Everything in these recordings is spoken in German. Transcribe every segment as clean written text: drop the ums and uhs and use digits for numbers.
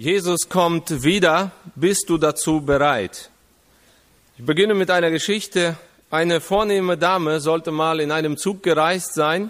Jesus kommt wieder, bist du dazu bereit? Ich beginne mit einer Geschichte. Eine vornehme Dame sollte mal in einem Zug gereist sein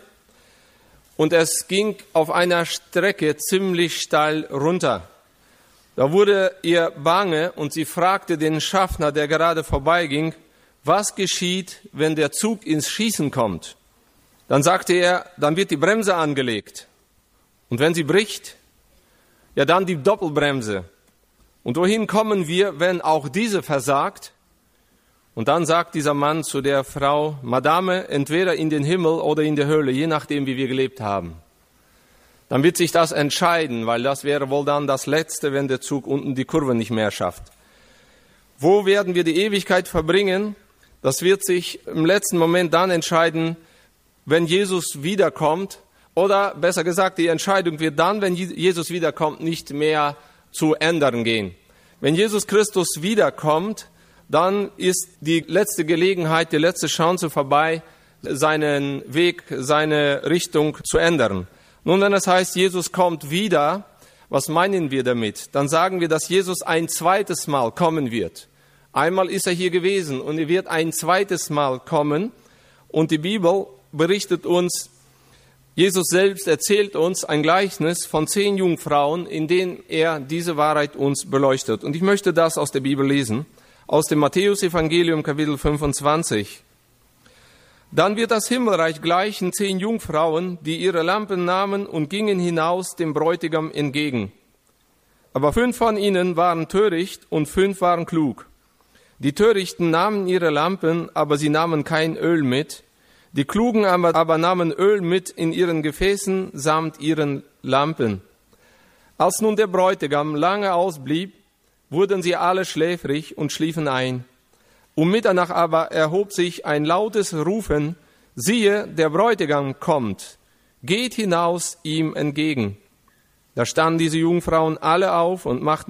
und es ging auf einer Strecke ziemlich steil runter. Da wurde ihr bange und sie fragte den Schaffner, der gerade vorbeiging, was geschieht, wenn der Zug ins Schießen kommt? Dann sagte er, dann wird die Bremse angelegt. Und wenn sie bricht, ja dann die Doppelbremse. Und wohin kommen wir, wenn auch diese versagt? Und dann sagt dieser Mann zu der Frau, Madame, entweder in den Himmel oder in die Hölle, je nachdem, wie wir gelebt haben. Dann wird sich das entscheiden, weil das wäre wohl dann das Letzte, wenn der Zug unten die Kurve nicht mehr schafft. Wo werden wir die Ewigkeit verbringen? Das wird sich im letzten Moment dann entscheiden, wenn Jesus wiederkommt. Oder besser gesagt, die Entscheidung wird dann, wenn Jesus wiederkommt, nicht mehr zu ändern gehen. Wenn Jesus Christus wiederkommt, dann ist die letzte Gelegenheit, die letzte Chance vorbei, seinen Weg, seine Richtung zu ändern. Nun, wenn es heißt, Jesus kommt wieder, was meinen wir damit? Dann sagen wir, dass Jesus ein zweites Mal kommen wird. Einmal ist er hier gewesen und er wird ein zweites Mal kommen. Und die Bibel berichtet uns, Jesus selbst erzählt uns ein Gleichnis von 10 Jungfrauen, in denen er diese Wahrheit uns beleuchtet. Und ich möchte das aus der Bibel lesen, aus dem Matthäus-Evangelium, Kapitel 25. Dann wird das Himmelreich gleichen 10 Jungfrauen, die ihre Lampen nahmen und gingen hinaus dem Bräutigam entgegen. Aber 5 von ihnen waren töricht und 5 waren klug. Die Törichten nahmen ihre Lampen, aber sie nahmen kein Öl mit. Die Klugen aber nahmen Öl mit in ihren Gefäßen samt ihren Lampen. Als nun der Bräutigam lange ausblieb, wurden sie alle schläfrig und schliefen ein. Um Mitternacht aber erhob sich ein lautes Rufen, siehe, der Bräutigam kommt, geht hinaus ihm entgegen. Da standen diese Jungfrauen alle auf und machten